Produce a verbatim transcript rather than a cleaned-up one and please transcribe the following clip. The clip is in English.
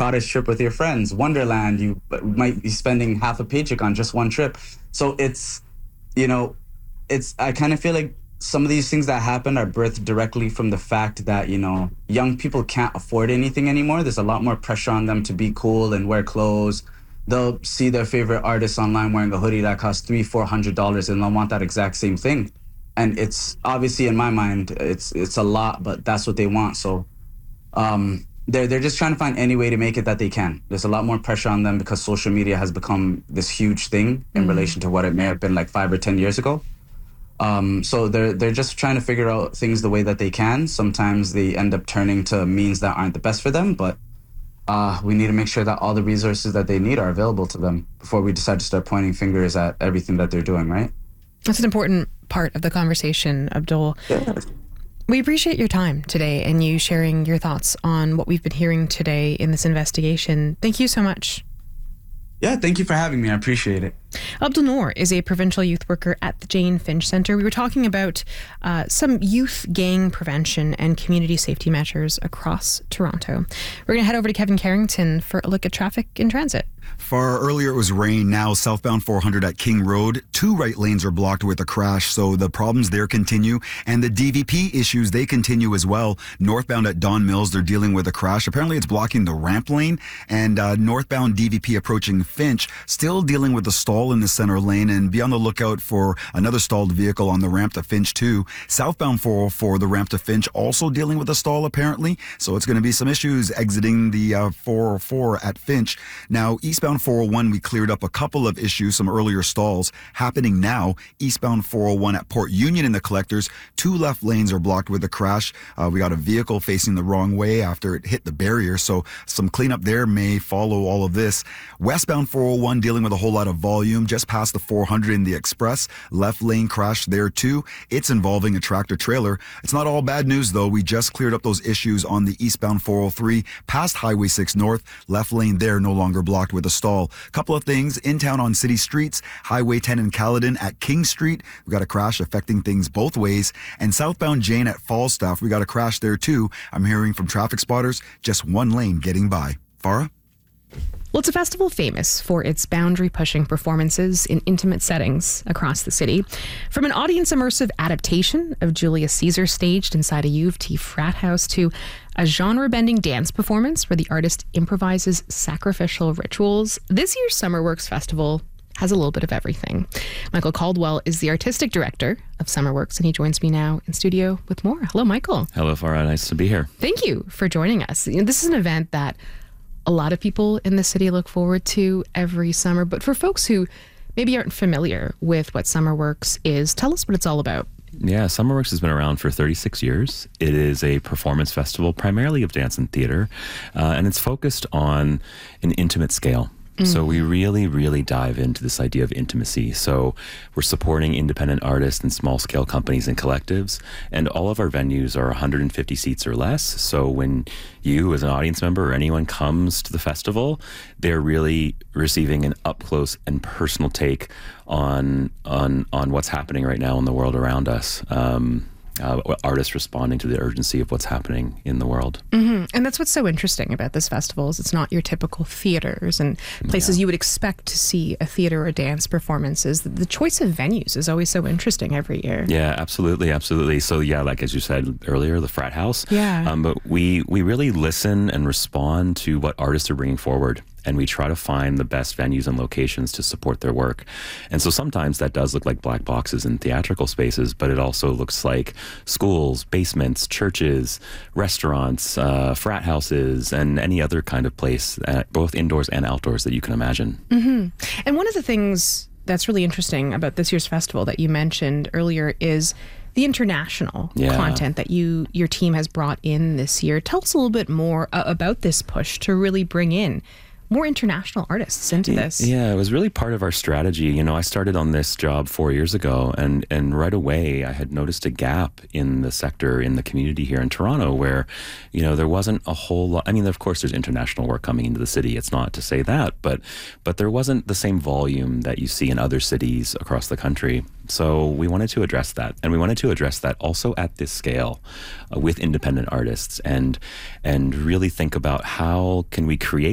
cottage trip with your friends. Wonderland, you might be spending half a paycheck on just one trip. So it's, you know, it's, I kind of feel like some of these things that happen are birthed directly from the fact that, you know, young people can't afford anything anymore. There's a lot more pressure on them to be cool and wear clothes. They'll see their favorite artists online wearing a hoodie that costs three, four hundred dollars, and they'll want that exact same thing. And it's obviously, in my mind, it's it's a lot, but that's what they want. So um, they're they're just trying to find any way to make it that they can. There's a lot more pressure on them because social media has become this huge thing in mm-hmm. relation to what it may have been like five or ten years ago. Um, so they're they're just trying to figure out things the way that they can. Sometimes they end up turning to means that aren't the best for them, but uh, we need to make sure that all the resources that they need are available to them before we decide to start pointing fingers at everything that they're doing, right? That's an important part of the conversation, Abdul. Yeah. We appreciate your time today and you sharing your thoughts on what we've been hearing today in this investigation. Thank you so much. Yeah, thank you for having me. I appreciate it. Abdul Noor is a provincial youth worker at the Jane Finch Centre. We were talking about uh, some youth gang prevention and community safety measures across Toronto. We're going to head over to Kevin Carrington for a look at traffic in transit. Far earlier it was rain, now southbound four hundred at King Road. Two right lanes are blocked with a crash, so the problems there continue. And the D V P issues, they continue as well. Northbound at Don Mills, they're dealing with a crash. Apparently it's blocking the ramp lane. And uh, northbound D V P approaching Finch, still dealing with a stall in the center lane. And be on the lookout for another stalled vehicle on the ramp to Finch too. Southbound four oh four, the ramp to Finch, also dealing with a stall apparently. So it's going to be some issues exiting the uh, four oh four at Finch. Now, eastbound four oh one, we cleared up a couple of issues, some earlier stalls happening now. Eastbound four oh one at Port Union in the collectors, two left lanes are blocked with a crash. Uh, we got a vehicle facing the wrong way after it hit the barrier, so some cleanup there may follow all of this. Westbound four oh one dealing with a whole lot of volume just past the four hundred in the express. Left lane crash there too. It's involving a tractor trailer. It's not all bad news though. We just cleared up those issues on the eastbound four oh three past Highway six North. Left lane there no longer blocked with a stall. Couple of things in town on city streets. Highway ten in Caledon at King Street. We got a crash affecting things both ways. And southbound Jane at Falstaff, we got a crash there too. I'm hearing from traffic spotters, just one lane getting by. Farah? Well, it's a festival famous for its boundary-pushing performances in intimate settings across the city. From an audience-immersive adaptation of Julius Caesar staged inside a U of T frat house to a genre-bending dance performance where the artist improvises sacrificial rituals, this year's SummerWorks Festival has a little bit of everything. Michael Caldwell is the artistic director of SummerWorks, and he joins me now in studio with more. Hello, Michael. Hello, Farah. Nice to be here. Thank you for joining us. You know, this is an event that a lot of people in the city look forward to every summer. But for folks who maybe aren't familiar with what SummerWorks is, tell us what it's all about. Yeah, SummerWorks has been around for thirty-six years. It is a performance festival primarily of dance and theater, uh, and it's focused on an intimate scale. Mm. So we really, really dive into this idea of intimacy. So we're supporting independent artists and small-scale companies and collectives, and all of our venues are one hundred fifty seats or less. So when you, as an audience member or anyone comes to the festival, they're really receiving an up-close and personal take on on on what's happening right now in the world around us. Um, Uh, artists responding to the urgency of what's happening in the world. Mm-hmm. And that's what's so interesting about this festival is it's not your typical theaters and places yeah. you would expect to see a theater or dance performances. The, the choice of venues is always so interesting every year. Yeah, absolutely, absolutely. So yeah, like as you said earlier, the frat house. Yeah. Um, but we, we really listen and respond to what artists are bringing forward. And we try to find the best venues and locations to support their work. And so sometimes that does look like black boxes in theatrical spaces, but it also looks like schools, basements, churches, restaurants, uh, frat houses, and any other kind of place, uh, both indoors and outdoors that you can imagine. Mm-hmm. And one of the things that's really interesting about this year's festival that you mentioned earlier is the international yeah. content that you your team has brought in this year. Tell us a little bit more uh, about this push to really bring in more international artists into this. Yeah, it was really part of our strategy. You know, I started on this job four years ago, and, and right away I had noticed a gap in the sector, in the community here in Toronto, where, you know, there wasn't a whole lot. I mean, of course, there's international work coming into the city. It's not to say that, but but there wasn't the same volume that you see in other cities across the country. So we wanted to address that, and we wanted to address that also at this scale uh, with independent artists, and and really think about how can we create